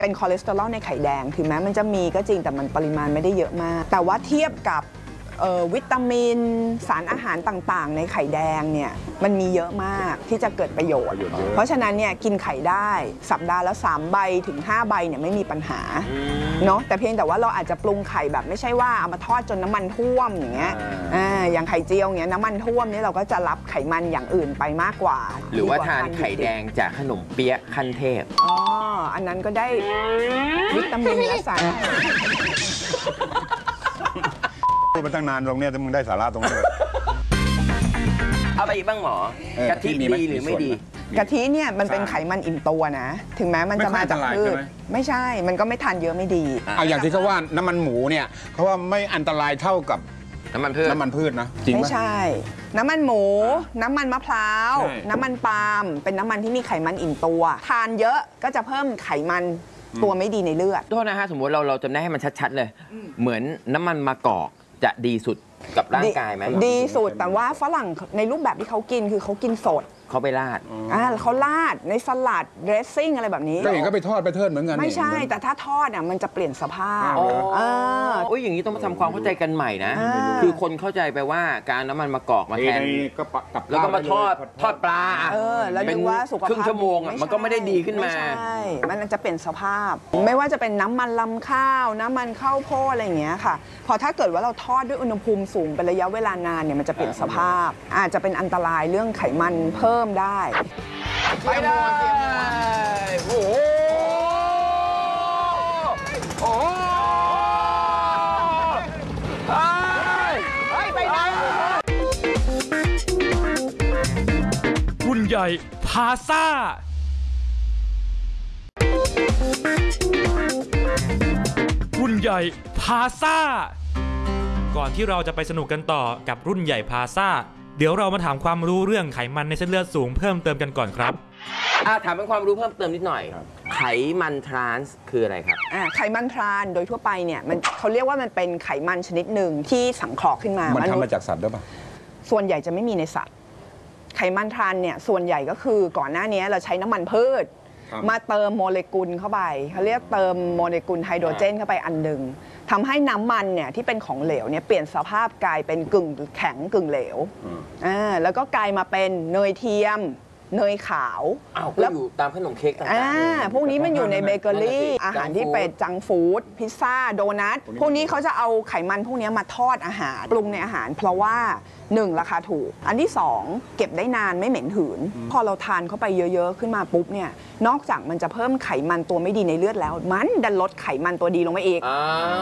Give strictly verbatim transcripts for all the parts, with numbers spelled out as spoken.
เป็นคอเลสเตอรอลในไข่แดงถึงแม้มันจะมีก็จริงแต่มันปริมาณไม่ได้เยอะมากแต่ว่าเทียบกับวิตามินสารอาหารต่างๆในไข่แดงเนี่ยมันมีเยอะมากที่จะเกิดประโยชน์เพราะฉะนั้นเนี่ยกินไข่ได้สัปดาห์ละสามใบถึงห้าใบเนี่ยไม่มีปัญหาเนาะแต่เพียงแต่ว่าเราอาจจะปรุงไข่แบบไม่ใช่ว่าเอามาทอดจนน้ำมันท่วมอย่างเงี้ยอ่าอย่างไข่เจียวเงี้ยน้ำมันท่วมเนี่ยเราก็จะรับไขมันอย่างอื่นไปมากกว่าหรือว่าทานไข่แดงจากขนมเปี๊ยะขั้นเทพอ๋ออันนั้นก็ได้วิตามินและสารพูดมาตั้งนานตรงนี้แต่มึงได้สาระตรงนี้เอาไปอีกบ้างหมอกะทิดีหรือไม่ดีกะทิเนี่ยมันเป็นไขมันอิ่มตัวนะถึงแม้มันจะมาจากพืชไม่ใช่มันก็ไม่ทานเยอะไม่ดีเอาอย่างที่เขาว่าน้ำมันหมูเนี่ยเขาว่าไม่อันตรายเท่ากับน้ำมันพืชน้ำมันพืชนะจริงไหมไม่ใช่น้ำมันหมูน้ำมันมะพร้าวน้ำมันปาล์มเป็นน้ำมันที่มีไขมันอิ่มตัวทานเยอะก็จะเพิ่มไขมันตัวไม่ดีในเลือดโทษนะฮะสมมติเราเราจำได้ให้มันชัดๆเลยเหมือนน้ำมันมะกอกจะดีสุดกับร่างกายไหมดีสุดแต่ว่าฝรั่งในรูปแบบที่เขากินคือเขากินสดเขาไปราดอ่าเขาราดในสลัดเดรสซิ่งอะไรแบบนี้ก็เห็นก็ไปทอดไปเทิดเหมือนกันไม่ใช่แต่ถ้าทอดอ่ะมันจะเปลี่ยนสภาพอ๋อโอ้ยอย่างนี้ต้องมาทำความเข้าใจกันใหม่นะคือคนเข้าใจไปว่าการน้ำมันมะกอกมาแทนแล้วก็มาทอดทอดปลาเออแล้วนึกว่าสุขภาพครึ่งชั่วโมงมันก็ไม่ได้ดีขึ้นมาใช่มันจะเปลี่ยนสภาพไม่ว่าจะเป็นน้ำมันลำข้าวน้ำมันข้าวโพดอะไรอย่างเงี้ยค่ะพอถ้าเกิดว่าเราทอดด้วยอุณหภูมิสูงเป็นระยะเวลานานเนี่ยมันจะเปลี่ยนสภาพอาจจะเป็นอันตรายเรื่องไขมันเพิ่มได้ไปเลยโอ้โหโอ้ไปไปไหนรุ่นใหญ่พาซ่ารุ่นใหญ่พาซ่าก่อนที่เราจะไปสนุกกันต่อกับรุ่นใหญ่พาซ่าเดี๋ยวเรามาถามความรู้เรื่องไขมันในเส้นเลือดสูงเพิ่มเติมกันก่อนครับอ่าถามเป็นความรู้เพิ่มเติมนิดหน่อยไขมันทรานส์คืออะไรครับอ่าไขมันทรานโดยทั่วไปเนี่ยมันเขาเรียกว่ามันเป็นไขมันชนิดหนึ่งที่สังเคราะห์ขึ้นมามันทำมาจากสัตว์หรือเปล่าส่วนใหญ่จะไม่มีในสัตว์ไขมันทรานเนี่ยส่วนใหญ่ก็คือก่อนหน้านี้เราใช้น้ำมันพืชมาเติมโมเลกุลเข้าไปเขาเรียกเติมโมเลกุลไฮโดรเจนเข้าไปอันหนึ่งทำให้น้ำมันเนี่ยที่เป็นของเหลวเนี่ยเปลี่ยนสภาพกลายเป็นกึ่งแข็งกึ่งเหลวอ่าแล้วก็กลายมาเป็นเนยเทียมเนยขาวอ้าวก็อยู่ตามขนมเค้กต่างๆอ่าพวกนี้มันอยู่ในเบเกอรี่อาหารที่เป็นจังฟู้ดพิซซ่าโดนัทพวกนี้เขาจะเอาไขมันพวกนี้มาทอดอาหารปรุงในอาหารเพราะว่าหนึ่งราคาถูกอันที่สองเก็บได้นานไม่เหม็นหืนพอเราทานเข้าไปเยอะๆขึ้นมาปุ๊บเนี่ยนอกจากมันจะเพิ่มไขมันตัวไม่ดีในเลือดแล้วมันดันลดไขมันตัวดีลงไปอีก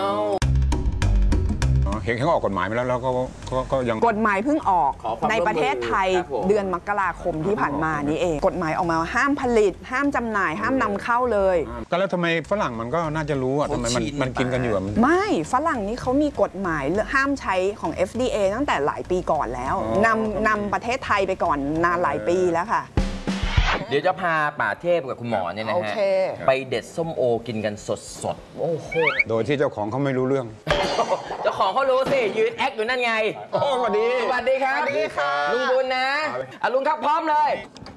เห็นเขาออกกฎหมายมาแล้วแล้วก็ก็ยังกฎหมายเพิ่งออกในประเทศไทยเดือนมกราคมที่ผ่านมานี้เองกฎหมายออกมาห้ามผลิตห้ามจำหน่ายห้ามนำเข้าเลยก็แล้วทำไมฝรั่งมันก็น่าจะรู้อ่ะทำไมมันมันกินกันอยู่ไม่ฝรั่งนี่เขามีกฎหมายห้ามใช้ของ เอฟ ดี เอ ตั้งแต่หลายปีก่อนแล้วนำนำประเทศไทยไปก่อนนานหลายปีแล้วค่ะเดี๋ยวจะพาป่าเทพกับคุณหมอเนี่ยนะฮะไปเด็ดส้มโอกินกันสดๆโอ้โหโดยที่เจ้าของเขาไม่รู้เรื่องเจ้าของเขารู้สิยืนแอคอยู่นั่นไงโอ้สวัสดีสวัสดีครับสวัสดีครับลุงบุญนะอ่ะลุงครับพร้อมเลย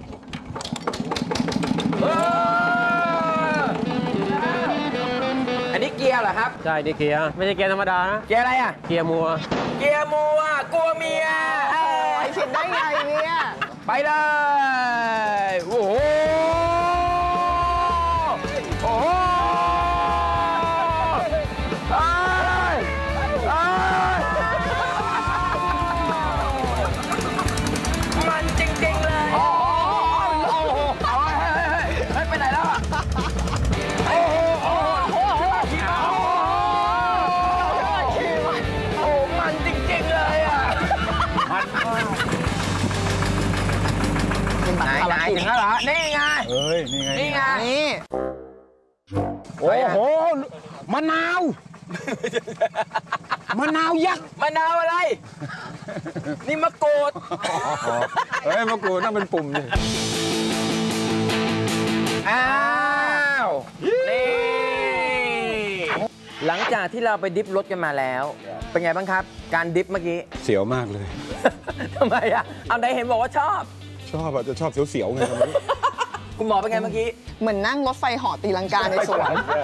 อันนี้เกียร์เหรอครับใช่ดิเกียร์ไม่ใช่เกียร์ธรรมดานะเกียร์อะไรอ่ะเกียร์มัวเกียร์มัวกลัวเมียไอ้ผิดได้ไงเนี่ยไปเลยโอ้โหโอ้โหมันจริงๆเลยโอ้โหโอ้โหเอาเฮ้ยเฮ้ยไปไหนแล้วโอ้โหโอ้โหโอ้โหโอ้มันจริงๆเลยอ่ะไหนไหนถึงแล้วเหรอนี่ไงเอ้ยนี่ไงนี่ไงนี่โอ้โหมะนาวมะนาวยักษ์มะนาวอะไรนี่มะกรูดเฮ้ยมะกรูดต้องเป็นปุ่มดิอ้าวนี่หลังจากที่เราไปดิฟรถกันมาแล้วเป็นไงบ้างครับการดิฟเมื่อกี้เสียวมากเลยทำไมอ่ะเอาไหนเห็นบอกว่าชอบชอบอ่ะจะชอบเสียวๆไงคุณหมอเป็นไงเมื่อกี้เหมือนนั่งรถไฟเหาะตีลังกาในสวน